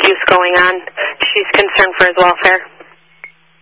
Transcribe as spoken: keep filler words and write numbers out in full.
abuse going on. She's concerned for his welfare.